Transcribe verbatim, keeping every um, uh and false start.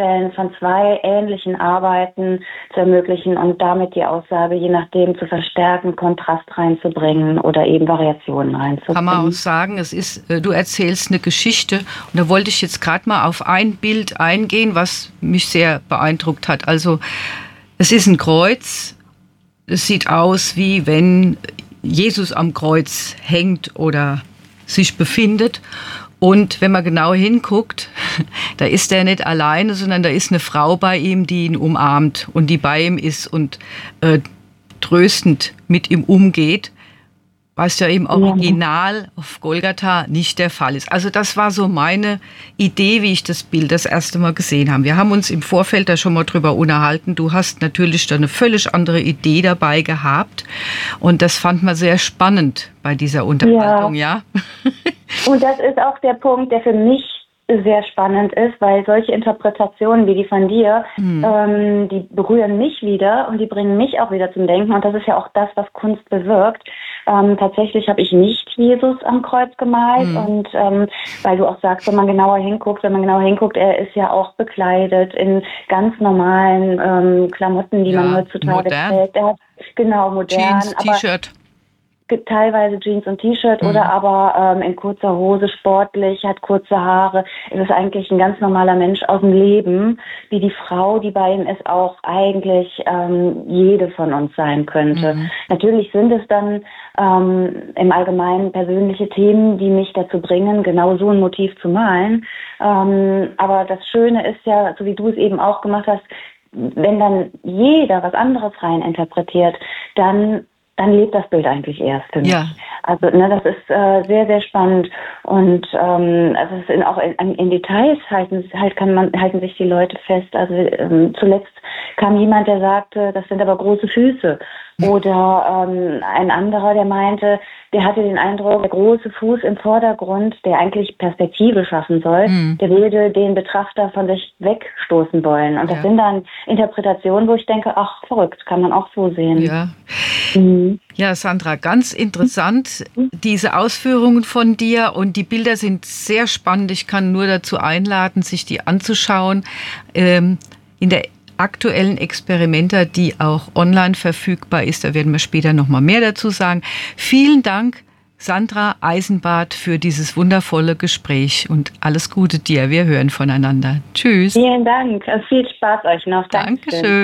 Gegenüberstellen von zwei ähnlichen Arbeiten zu ermöglichen und damit die Aussage je nachdem zu verstärken, Kontrast reinzubringen oder eben Variationen reinzubringen. Kann man auch sagen, es ist, du erzählst eine Geschichte und da wollte ich jetzt gerade mal auf ein Bild eingehen, was mich sehr beeindruckt hat. Also es ist ein Kreuz, es sieht aus, wie wenn Jesus am Kreuz hängt oder sich befindet. Und wenn man genau hinguckt, da ist er nicht alleine, sondern da ist eine Frau bei ihm, die ihn umarmt und die bei ihm ist und äh, tröstend mit ihm umgeht, was ja im Original auf Golgatha nicht der Fall ist. Also das war so meine Idee, wie ich das Bild das erste Mal gesehen habe. Wir haben uns im Vorfeld da schon mal drüber unterhalten. Du hast natürlich da eine völlig andere Idee dabei gehabt und das fand man sehr spannend bei dieser Unterhaltung, ja. ja? Und das ist auch der Punkt, der für mich sehr spannend ist, weil solche Interpretationen wie die von dir, mhm. ähm, die berühren mich wieder und die bringen mich auch wieder zum Denken und das ist ja auch das, was Kunst bewirkt. Ähm, tatsächlich habe ich nicht Jesus am Kreuz gemalt mhm. und ähm, weil du auch sagst, wenn man genauer hinguckt, wenn man genauer hinguckt, er ist ja auch bekleidet in ganz normalen ähm, Klamotten, die ja, man heutzutage modern. trägt. Er hat genau modern, Jeans, T-Shirt. Teilweise Jeans und T-Shirt mhm. oder aber ähm, in kurzer Hose, sportlich, hat kurze Haare. Es ist eigentlich ein ganz normaler Mensch aus dem Leben, wie die Frau, die bei ihm ist, auch eigentlich ähm, jede von uns sein könnte. Mhm. Natürlich sind es dann ähm, im Allgemeinen persönliche Themen, die mich dazu bringen, genau so ein Motiv zu malen. Ähm, aber das Schöne ist ja, so wie du es eben auch gemacht hast, wenn dann jeder was anderes rein interpretiert, dann dann lebt das Bild eigentlich erst für mich. Ja. Also ne, das ist äh, sehr, sehr spannend und ähm, also es sind auch in, in Details halten, halt kann man, halten sich die Leute fest. Also ähm, zuletzt kam jemand, der sagte, das sind aber große Füße. Oder ähm, ein anderer, der meinte, der hatte den Eindruck, der große Fuß im Vordergrund, der eigentlich Perspektive schaffen soll, mhm. der würde den Betrachter von sich wegstoßen wollen. Und das ja. sind dann Interpretationen, wo ich denke, ach, verrückt, kann man auch so sehen. Ja, mhm. ja, Sandra, ganz interessant, diese Ausführungen von dir. Und die Bilder sind sehr spannend. Ich kann nur dazu einladen, sich die anzuschauen. Ähm, in der aktuellen Experimenta, die auch online verfügbar ist. Da werden wir später noch mal mehr dazu sagen. Vielen Dank, Sandra Eisenbart, für dieses wundervolle Gespräch und alles Gute dir. Wir hören voneinander. Tschüss. Vielen Dank. Viel Spaß euch noch. Dankeschön.